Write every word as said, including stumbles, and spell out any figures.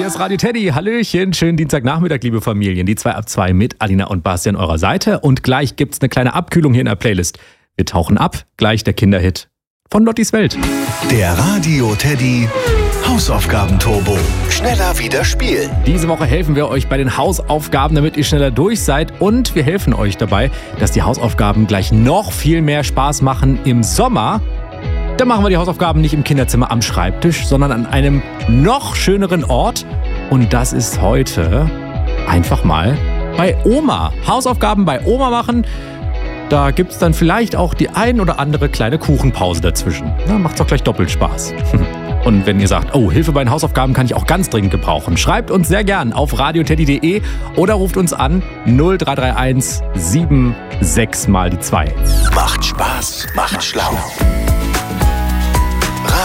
Hier ist Radio Teddy. Hallöchen, schönen Dienstagnachmittag, liebe Familien. Die zwei ab zwei mit Alina und Basti an eurer Seite. Und gleich gibt's eine kleine Abkühlung hier in der Playlist. Wir tauchen ab, gleich der Kinderhit von Lottis Welt. Der Radio Teddy Hausaufgaben-Turbo. Schneller wieder spielen. Diese Woche helfen wir euch bei den Hausaufgaben, damit ihr schneller durch seid. Und wir helfen euch dabei, dass die Hausaufgaben gleich noch viel mehr Spaß machen im Sommer. Da machen wir die Hausaufgaben nicht im Kinderzimmer am Schreibtisch, sondern an einem noch schöneren Ort. Und das ist heute einfach mal bei Oma. Hausaufgaben bei Oma machen. Da gibt es dann vielleicht auch die ein oder andere kleine Kuchenpause dazwischen. Na, macht's doch gleich doppelt Spaß. Und wenn ihr sagt, oh, Hilfe bei den Hausaufgaben kann ich auch ganz dringend gebrauchen, schreibt uns sehr gern auf radioteddy punkt de oder ruft uns an null drei drei eins sieben sechs mal die zwei. Macht Spaß, macht schlau.